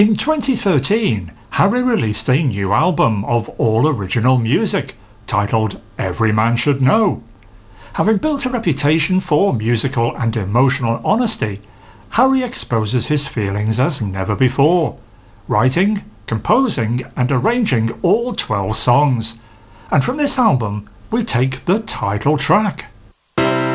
In 2013, Harry released a new album of all original music, titled Every Man Should Know. Having built a reputation for musical and emotional honesty, Harry exposes his feelings as never before, writing, composing and arranging all 12 songs. And from this album, we take the title track.